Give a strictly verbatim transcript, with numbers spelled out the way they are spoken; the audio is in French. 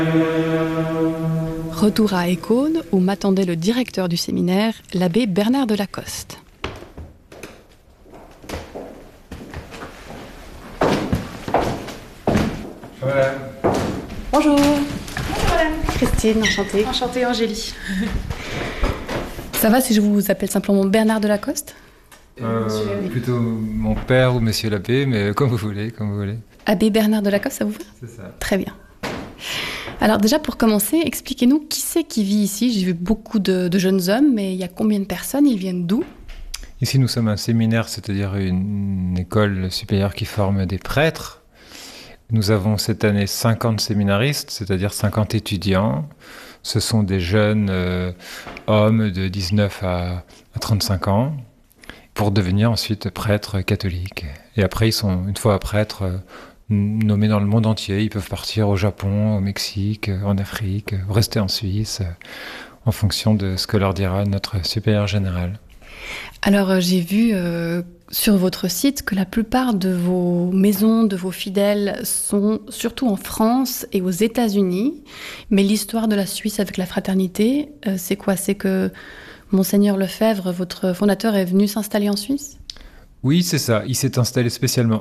Retour à Écône, où m'attendait le directeur du séminaire, l'abbé Bernard de Lacoste. Voilà. Bonjour. Bonjour madame. Christine, enchantée. Enchantée Angélie. Ça va si je vous appelle simplement Bernard de Lacoste? Euh, plutôt mon père ou monsieur l'abbé, mais comme vous voulez, comme vous voulez. Abbé Bernard de Lacoste, ça vous va? C'est ça. Très bien. Alors déjà, pour commencer, expliquez-nous qui c'est qui vit ici. J'ai vu beaucoup de, de jeunes hommes, mais il y a combien de personnes? Ils viennent d'où? Ici, nous sommes un séminaire, c'est-à-dire une, une école supérieure qui forme des prêtres. Nous avons cette année cinquante séminaristes, c'est-à-dire cinquante étudiants. Ce sont des jeunes euh, hommes de dix-neuf à, à trente-cinq ans pour devenir ensuite prêtres catholiques. Et après, ils sont, une fois prêtres, euh, nommés dans le monde entier. Ils peuvent partir au Japon, au Mexique, en Afrique, rester en Suisse, en fonction de ce que leur dira notre supérieur général. Alors, euh, j'ai vu euh, sur votre site que la plupart de vos maisons, de vos fidèles, sont surtout en France et aux États-Unis. Mais l'histoire de la Suisse avec la fraternité, euh, c'est quoi? C'est que Monseigneur Lefebvre, votre fondateur, est venu s'installer en Suisse? Oui, c'est ça. Il s'est installé spécialement